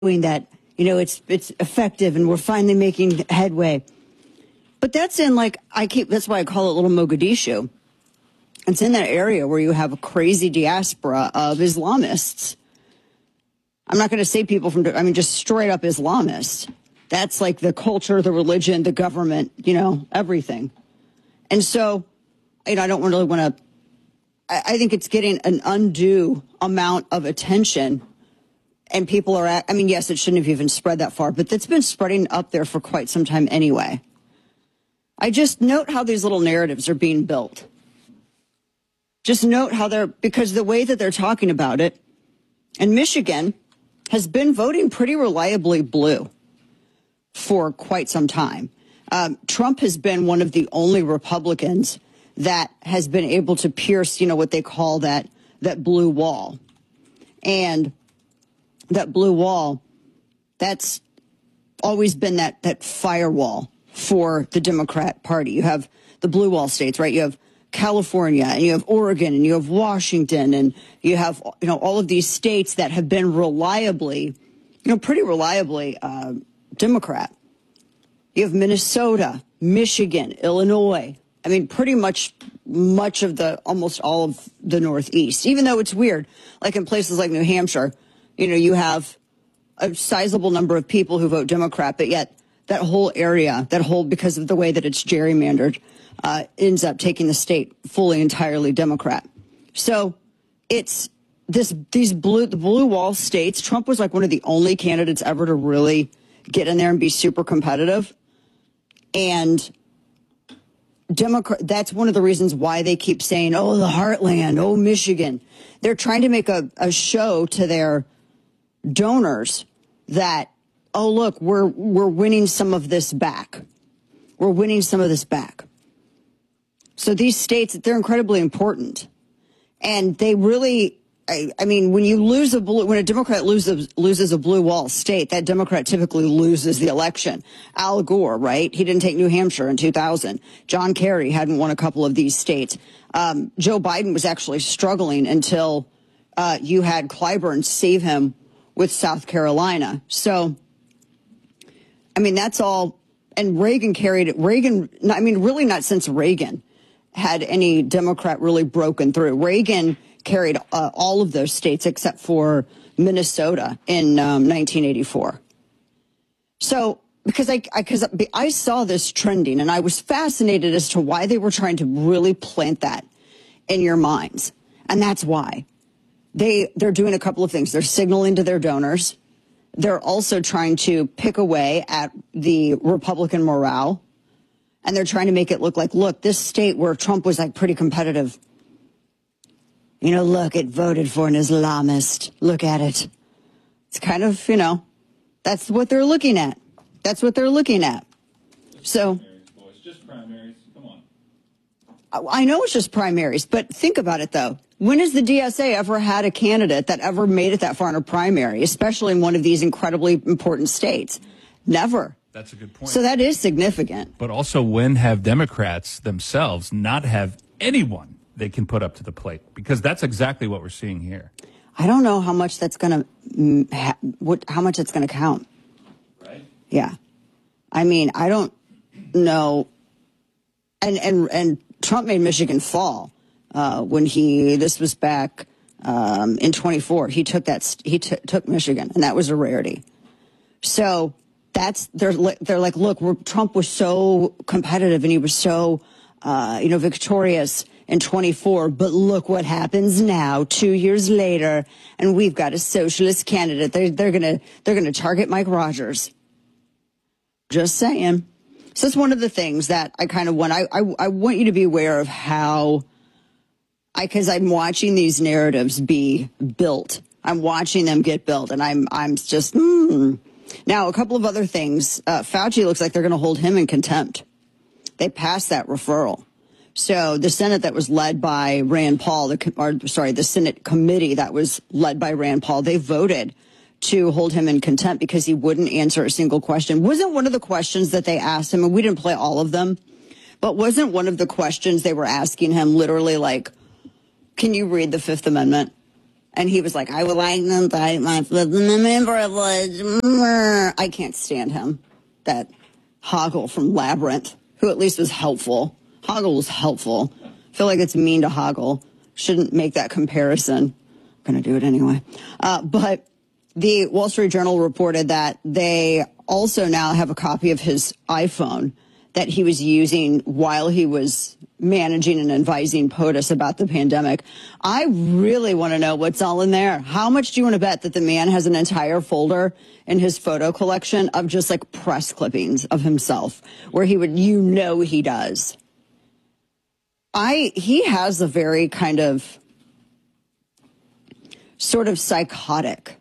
doing that, it's effective and we're finally making headway. But that's in that's why I call it Little Mogadishu. It's in that area where you have a crazy diaspora of Islamists. I'm not going to say people just straight up Islamists. That's like the culture, the religion, the government, everything. And so, I don't really want to, I think it's getting an undue amount of attention. And people are yes, it shouldn't have even spread that far, but it's been spreading up there for quite some time anyway. I just note how these little narratives are being built. Just note how because the way that they're talking about it, and Michigan has been voting pretty reliably blue for quite some time. Trump has been one of the only Republicans that has been able to pierce, what they call that blue wall. And that blue wall, that's always been that firewall for the Democrat Party. You have the blue wall states, right? You have California, and you have Oregon, and you have Washington, and you have, all of these states that have been reliably, pretty reliably Democrat. You have Minnesota, Michigan, Illinois. Pretty much almost all of the Northeast, even though it's weird. Like in places like New Hampshire, you have a sizable number of people who vote Democrat, but yet that whole area, because of the way that it's gerrymandered, ends up taking the state fully, entirely Democrat. So it's the blue wall states. Trump was like one of the only candidates ever to really get in there and be super competitive. And that's one of the reasons why they keep saying, oh, the heartland, oh, Michigan. They're trying to make a show to their donors that, oh, look, we're winning some of this back. We're winning some of this back. So these states, they're incredibly important. And they really, when you lose when a Democrat loses a blue wall state, that Democrat typically loses the election. Al Gore, right? He didn't take New Hampshire in 2000. John Kerry hadn't won a couple of these states. Joe Biden was actually struggling until you had Clyburn save him with South Carolina. So, that's all. And Reagan carried it. Really not since Reagan had any Democrat really broken through. Reagan carried all of those states except for Minnesota in 1984. So, because I saw this trending and I was fascinated as to why they were trying to really plant that in your minds. And that's why. They're doing a couple of things. They're signaling to their donors. They're also trying to pick away at the Republican morale. And they're trying to make it look like, look, this state where Trump was pretty competitive. Look, it voted for an Islamist. Look at it. It's kind of, that's what they're looking at. That's what they're looking at. So. It's just primaries. Come on. I know it's just primaries, but think about it, though. When has the DSA ever had a candidate that ever made it that far in a primary, especially in one of these incredibly important states? Never. That's a good point. So that is significant. But also, when have Democrats themselves not have anyone they can put up to the plate? Because that's exactly what we're seeing here. I don't know how much that's going to, how much it's going to count. Right? Yeah. I don't know. And Trump made Michigan fall when this was back in 24. He took took Michigan, and that was a rarity. So they're like, look, Trump was so competitive and he was so, victorious in 24. But look what happens now, 2 years later, and we've got a socialist candidate. They're gonna target Mike Rogers. Just saying. So it's one of the things that I kind of want. I want you to be aware of how, because I'm watching these narratives be built. I'm watching them get built, and I'm just. Now, a couple of other things. Fauci looks like they're going to hold him in contempt. They passed that referral. So the Senate that was led by Rand Paul, the Senate committee that was led by Rand Paul, they voted to hold him in contempt because he wouldn't answer a single question. Wasn't one of the questions that they asked him, and we didn't play all of them, but wasn't one of the questions they were asking him literally like, can you read the Fifth Amendment? And he was like, I would like to invite my privilege. I can't stand him. That Hoggle from Labyrinth, who at least was helpful. Hoggle was helpful. I feel like it's mean to Hoggle. Shouldn't make that comparison. I'm going to do it anyway. But the Wall Street Journal reported that they also now have a copy of his iPhone that he was using while he was managing and advising POTUS about the pandemic. I really want to know what's all in there. How much do you want to bet that the man has an entire folder in his photo collection of just like press clippings of himself where he would, he does. He has a very kind of sort of psychotic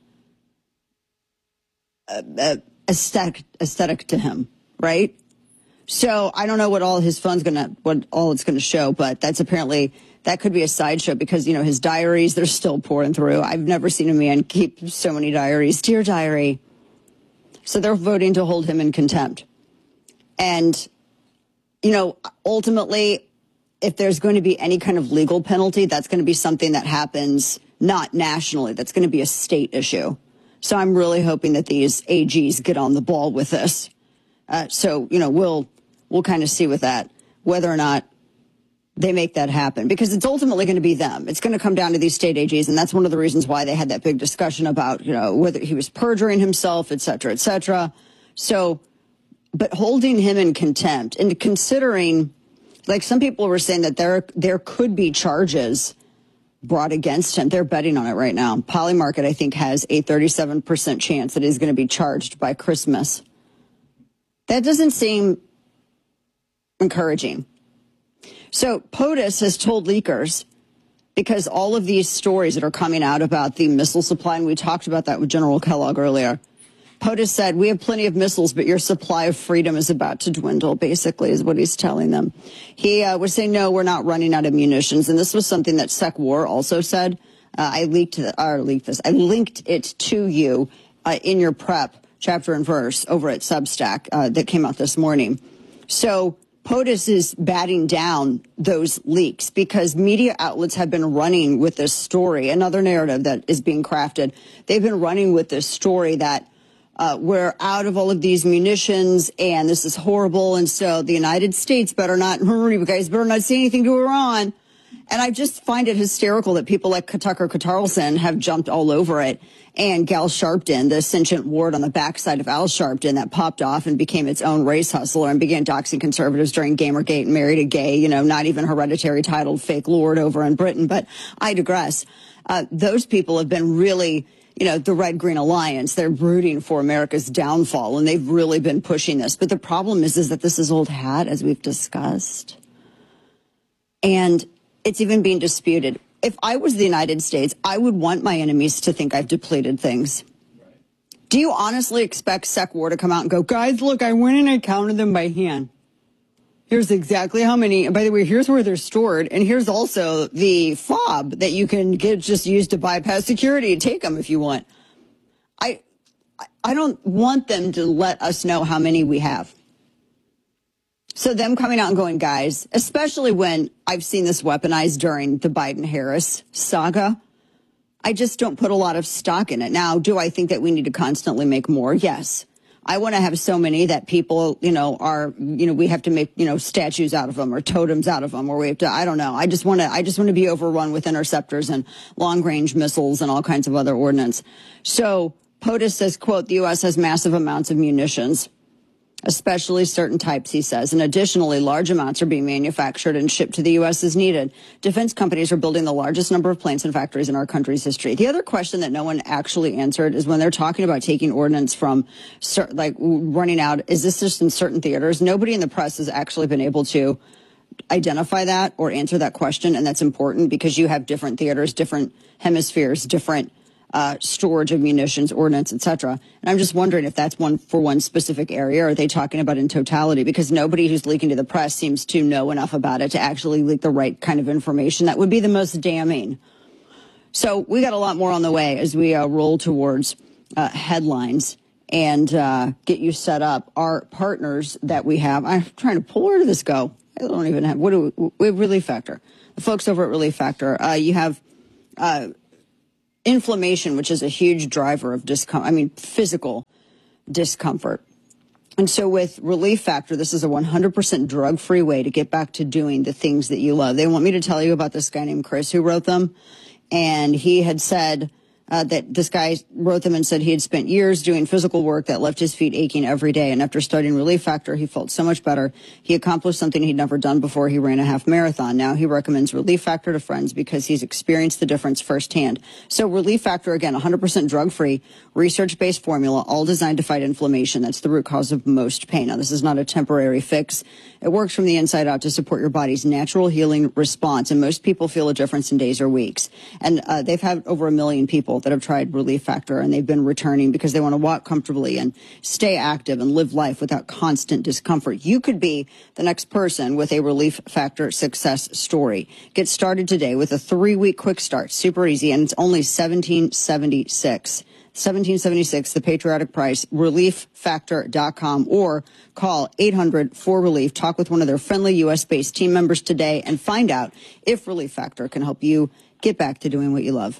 aesthetic to him, right? So I don't know what all his phone's what all it's gonna show, but that's apparently, that could be a sideshow because, his diaries, they're still pouring through. I've never seen a man keep so many diaries. Dear diary. So they're voting to hold him in contempt. And, ultimately, if there's going to be any kind of legal penalty, that's going to be something that happens not nationally. That's going to be a state issue. So I'm really hoping that these AGs get on the ball with this. So we'll kind of see with that whether or not they make that happen, because it's ultimately going to be them. It's going to come down to these state AGs. And that's one of the reasons why they had that big discussion about, whether he was perjuring himself, et cetera, et cetera. So, but holding him in contempt and considering, like some people were saying that there could be charges brought against him. They're betting on it right now. Polymarket, I think, has a 37% chance that he's going to be charged by Christmas. That doesn't seem encouraging. So POTUS has told leakers, because all of these stories that are coming out about the missile supply, and we talked about that with General Kellogg earlier, POTUS said, we have plenty of missiles, but your supply of freedom is about to dwindle, basically, is what he's telling them. He was saying, no, we're not running out of munitions. And this was something that SecWar also said. I linked it to you in your prep, chapter and verse, over at Substack that came out this morning. So POTUS is batting down those leaks because media outlets have been running with this story, another narrative that is being crafted. They've been running with this story that we're out of all of these munitions and this is horrible. And so the United States better not, you guys better not say anything to Iran. And I just find it hysterical that people like Tucker Carlson have jumped all over it. And Gal Sharpton, the sentient ward on the backside of Al Sharpton that popped off and became its own race hustler and began doxing conservatives during Gamergate and married a gay, not even hereditary titled fake lord over in Britain. But I digress. Those people have been really, the Red Green Alliance, they're rooting for America's downfall, and they've really been pushing this. But the problem is that this is old hat, as we've discussed. And it's even being disputed. If I was the United States, I would want my enemies to think I've depleted things. Right. Do you honestly expect SecWar to come out and go, guys, look, I went and I counted them by hand. Here's exactly how many. And by the way, here's where they're stored. And here's also the fob that you can just use to bypass security and take them if you want. I don't want them to let us know how many we have. So them coming out and going, guys, especially when I've seen this weaponized during the Biden-Harris saga, I just don't put a lot of stock in it. Now, do I think that we need to constantly make more? Yes. I want to have so many that people, we have to make, statues out of them or totems out of them, or we have to, I don't know. I just want to be overrun with interceptors and long-range missiles and all kinds of other ordnance. So POTUS says, quote, the U.S. has massive amounts of munitions, especially certain types, he says. And additionally, large amounts are being manufactured and shipped to the U.S. as needed. Defense companies are building the largest number of plants and factories in our country's history. The other question that no one actually answered is when they're talking about taking ordnance from, running out, is this just in certain theaters? Nobody in the press has actually been able to identify that or answer that question. And that's important because you have different theaters, different hemispheres, different storage of munitions, ordnance, et cetera. And I'm just wondering if that's one for one specific area, or are they talking about in totality? Because nobody who's leaking to the press seems to know enough about it to actually leak the right kind of information that would be the most damning. So we got a lot more on the way as we roll towards headlines and get you set up. Our partners that we have, I'm trying to pull, where did this go? I don't even have, we have Relief Factor. The folks over at Relief Factor, you have inflammation, which is a huge driver of physical discomfort. And so with Relief Factor, this is a 100% drug-free way to get back to doing the things that you love. They want me to tell you about this guy named Chris who wrote them. And he had said that this guy wrote them and said he had spent years doing physical work that left his feet aching every day. And after starting Relief Factor, he felt so much better. He accomplished something he'd never done before. He ran a half marathon. Now he recommends Relief Factor to friends because he's experienced the difference firsthand. So Relief Factor, again, 100% drug-free, research-based formula, all designed to fight inflammation. That's the root cause of most pain. Now, this is not a temporary fix. It works from the inside out to support your body's natural healing response. And most people feel a difference in days or weeks. And they've had over 1 million people that have tried Relief Factor, and they've been returning because they want to walk comfortably and stay active and live life without constant discomfort. You could be the next person with a Relief Factor success story. Get started today with a 3-week quick start. Super easy, and it's only $17.76. $17.76, the patriotic price, relieffactor.com, or call 800-4RELIEF. Talk with one of their friendly U.S.-based team members today and find out if Relief Factor can help you get back to doing what you love.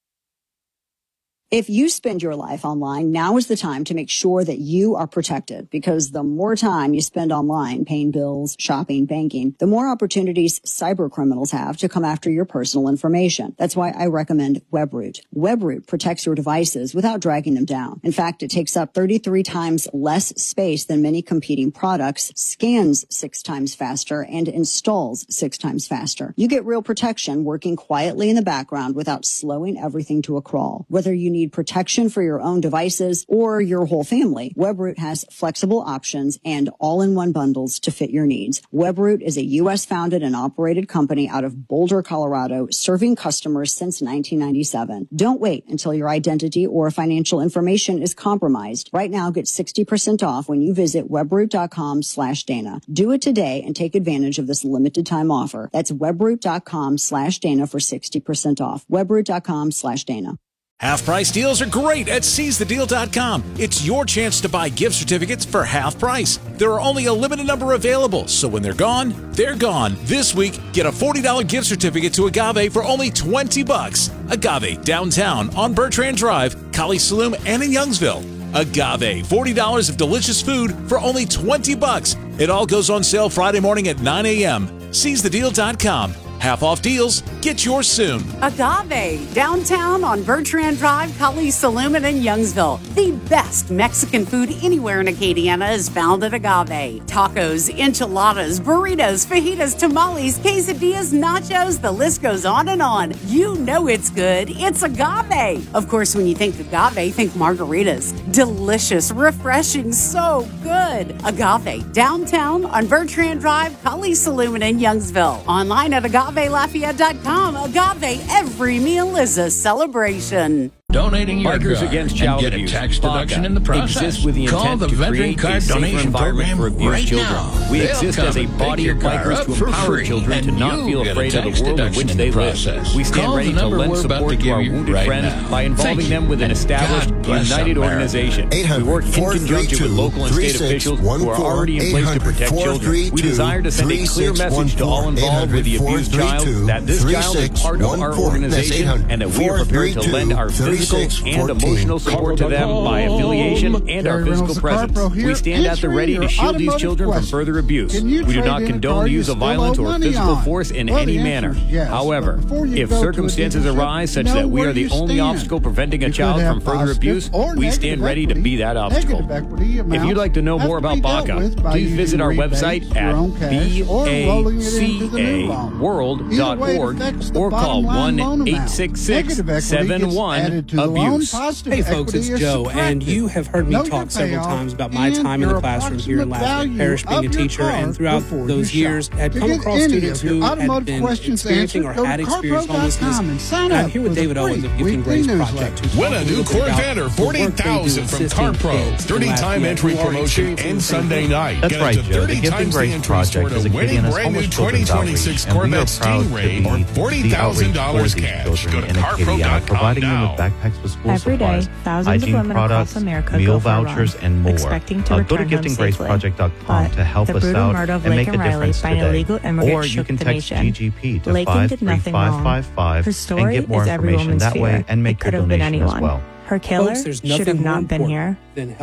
If you spend your life online, now is the time to make sure that you are protected, because the more time you spend online paying bills, shopping, banking, the more opportunities cyber criminals have to come after your personal information. That's why I recommend WebRoot. WebRoot protects your devices without dragging them down. In fact, it takes up 33 times less space than many competing products, scans 6 times faster, and installs 6 times faster. You get real protection working quietly in the background without slowing everything to a crawl. Whether you need protection for your own devices or your whole family, WebRoot has flexible options and all-in-one bundles to fit your needs. WebRoot is a U.S.-founded and operated company out of Boulder, Colorado, serving customers since 1997. Don't wait until your identity or financial information is compromised. Right now, get 60% off when you visit webroot.com/Dana. Do it today and take advantage of this limited time offer. That's webroot.com/Dana for 60% off. webroot.com/Dana. Half-price deals are great at SeizeTheDeal.com. It's your chance to buy gift certificates for half price. There are only a limited number available, so when they're gone, they're gone. This week, get a $40 gift certificate to Agave for only $20. Agave, downtown on Bertrand Drive, Kali Saloom, and in Youngsville. Agave, $40 of delicious food for only $20. It all goes on sale Friday morning at 9 a.m. SeizeTheDeal.com. Half-off deals. Get yours soon. Agave, downtown on Bertrand Drive, Kali Saloom, and in Youngsville. The best Mexican food anywhere in Acadiana is found at Agave. Tacos, enchiladas, burritos, fajitas, tamales, quesadillas, nachos, the list goes on and on. You know it's good. It's Agave. Of course, when you think Agave, think margaritas. Delicious, refreshing, so good. Agave, downtown on Bertrand Drive, Kali Saloom, and in Youngsville. Online at AgaveLafayette.com. Agave, every meal is a celebration. Donating your Bikers car Against Child and get Abuse, a tax deduction BACA, in the process. exists with the Call intent the to Veteran create Card a safer Donation environment Program for abused right children. now. We They'll exist come as a and body pick of your car bikers up to for empower free, children to and not you'll feel get a afraid of tax the world in deduction which in they the live. process. We stand Call ready the to number lend we're about support to to give our you wounded right friends now. by involving Thank them with an you, and established, God bless united America. organization. We work in conjunction with local and state officials who are already in place to protect children. We desire to send a clear message to all involved with the abused child that this child is part of our organization and that we are prepared to lend our physical and emotional support to them by affiliation and our physical presence. We stand at the ready to shield these children from further abuse. We do not condone the use of violence or physical force in any manner. However, if circumstances arise such that we are the only obstacle preventing a child from further abuse, we stand ready to be that obstacle. If you'd like to know more about BACA, please visit our website at bacaworld.org or call 1-866-71-ABUSE. Hey folks, it's Joe, and you have heard me talk several times about my time in the classroom here in Lafayette Parish being a teacher, and throughout those years had come across students who had been experiencing or had experienced homelessness. And I'm here with David Owens of Gifting Grace Project. Win a new Corvette or $40,000 from CarPro. 30-time entry promotion and Sunday night. That's right, Joe. The Gifting Grace Project is Acadiana's homeless children's outreach, and we are proud to be the outreach for these children in Acadiana, providing them with backpacks, backpacks with school Every day, supplies, thousands of hygiene women products, across America meal go for a vouchers, run, and more. expecting to Go return to home safely. giftinggraceproject.com to help The us brutal out murder of and make Laken a Riley difference by an today. illegal immigrant Or you shook can the text nation. GGP to Laken did nothing wrong. 53555 Her and story get more is every information woman's that way fear. and It make your could have been donation as anyone. well. Her killer Folks, there's should have nothing more not been important here. than